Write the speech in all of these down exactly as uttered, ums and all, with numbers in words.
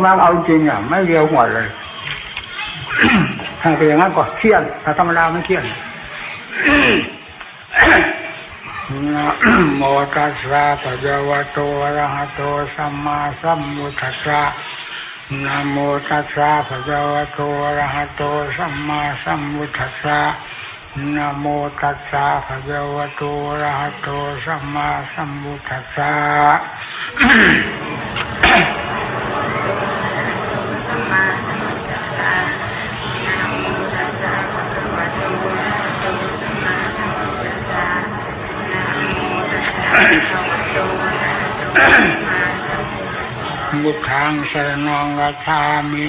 มาเอาจริงอ่ะไม่เดียวหมดเลยถ้าเป็นอย่างนั้นก็เครียดถ้าธรรมดาไม่เครียดนะโมตัสสะภะคะวะโตอะระหะโตสัมมาสัมพุทธัสสะนะโมตัสสะภะคะวะโตอะระหะโตสัมมาสัมพุทธัสสะนะโมตัสสะภะคะวะโตอะระหะโตสัมมาสัมพุทธัสสะมุขังสรณังคัจฉามิ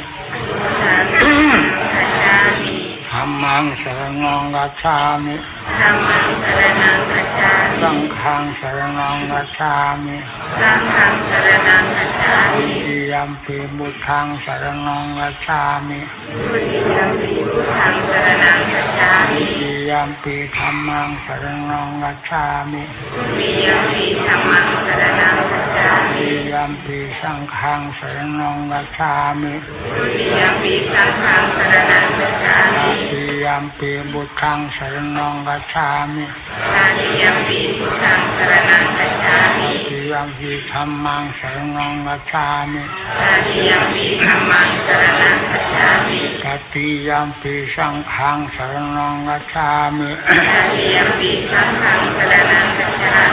ธัมมังสรณังคัจฉามิสังฆังสรณังคัจฉามิติยัมปิพุทธังสรณังคัจฉามิติยัมปิธัมมังสรณังคัจฉามิติยัมปิสังฆังสรณังคัจฉามิติยัมปิพุทธังสรณังคัจฉามิติยัมปิธัมมังสรณังคัจฉามิตติยัมปิสังฆังสรณังคัจฉามิ